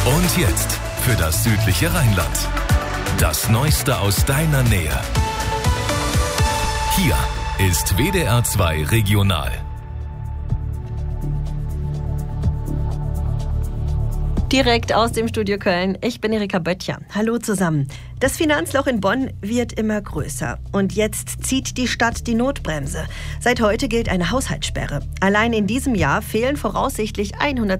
Und jetzt für das südliche Rheinland. Das Neueste aus deiner Nähe. Hier ist WDR 2 Regional. Direkt aus dem Studio Köln. Ich bin Erika Böttcher. Hallo zusammen. Das Finanzloch in Bonn wird immer größer. Und jetzt zieht die Stadt die Notbremse. Seit heute gilt eine Haushaltssperre. Allein in diesem Jahr fehlen voraussichtlich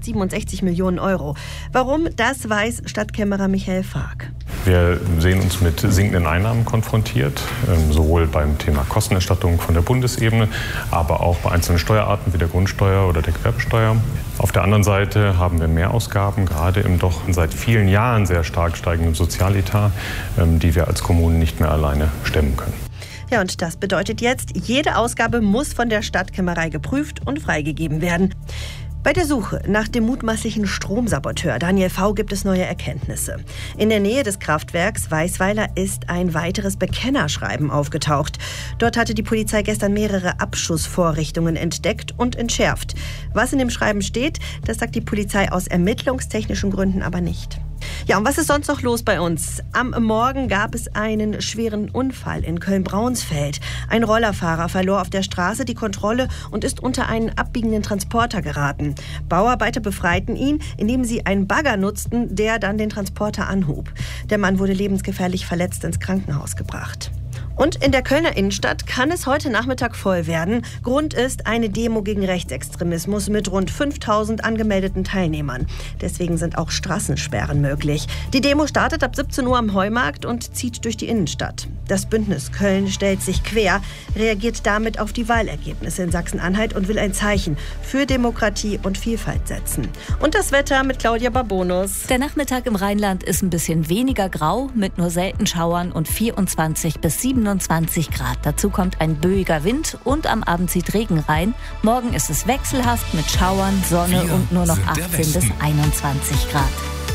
167 Millionen Euro. Warum, das weiß Stadtkämmerer Michael Fark. Wir sehen uns mit sinkenden Einnahmen konfrontiert, sowohl beim Thema Kostenerstattung von der Bundesebene, aber auch bei einzelnen Steuerarten wie der Grundsteuer oder der Gewerbesteuer. Auf der anderen Seite haben wir Mehrausgaben, gerade im doch seit vielen Jahren sehr stark steigenden Sozialetat, die wir als Kommunen nicht mehr alleine stemmen können. Ja, und das bedeutet jetzt, jede Ausgabe muss von der Stadtkämmerei geprüft und freigegeben werden. Bei der Suche nach dem mutmaßlichen Stromsaboteur Daniel V. gibt es neue Erkenntnisse. In der Nähe des Kraftwerks Weißweiler ist ein weiteres Bekennerschreiben aufgetaucht. Dort hatte die Polizei gestern mehrere Abschussvorrichtungen entdeckt und entschärft. Was in dem Schreiben steht, das sagt die Polizei aus ermittlungstechnischen Gründen aber nicht. Ja, und was ist sonst noch los bei uns? Am Morgen gab es einen schweren Unfall in Köln-Braunsfeld. Ein Rollerfahrer verlor auf der Straße die Kontrolle und ist unter einen abbiegenden Transporter geraten. Bauarbeiter befreiten ihn, indem sie einen Bagger nutzten, der dann den Transporter anhob. Der Mann wurde lebensgefährlich verletzt ins Krankenhaus gebracht. Und in der Kölner Innenstadt kann es heute Nachmittag voll werden. Grund ist eine Demo gegen Rechtsextremismus mit rund 5000 angemeldeten Teilnehmern. Deswegen sind auch Straßensperren möglich. Die Demo startet ab 17 Uhr am Heumarkt und zieht durch die Innenstadt. Das Bündnis Köln stellt sich quer, reagiert damit auf die Wahlergebnisse in Sachsen-Anhalt und will ein Zeichen für Demokratie und Vielfalt setzen. Und das Wetter mit Claudia Barbonus. Der Nachmittag im Rheinland ist ein bisschen weniger grau, mit nur selten Schauern und 24 bis 27 Grad. Dazu kommt ein böiger Wind und am Abend zieht Regen rein. Morgen ist es wechselhaft mit Schauern, Sonne und nur noch 18 bis 21 Grad.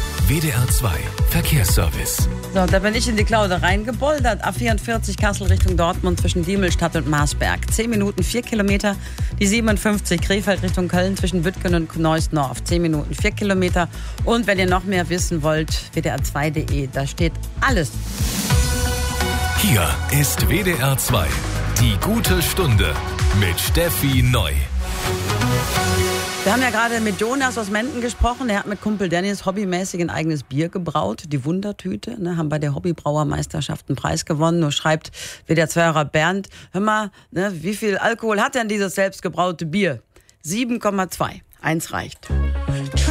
WDR 2 Verkehrsservice. So, da bin ich in die Klaude reingeboldert. A44 Kassel Richtung Dortmund zwischen Diemelstadt und Marsberg. 10 Minuten, 4 Kilometer. Die 57 Krefeld Richtung Köln zwischen Büttgen und Neuss-Norf. 10 Minuten, 4 Kilometer. Und wenn ihr noch mehr wissen wollt, wdr2.de, da steht alles. Hier ist WDR 2, die gute Stunde mit Steffi Neu. Wir haben ja gerade mit Jonas aus Menden gesprochen. Er hat mit Kumpel Dennis hobbymäßig ein eigenes Bier gebraut. Die Wundertüte, haben bei der Hobbybrauermeisterschaft einen Preis gewonnen. Nur schreibt WDR2-Hörer Bernd, hör mal, wie viel Alkohol hat denn dieses selbstgebraute Bier? 7,2. Eins reicht.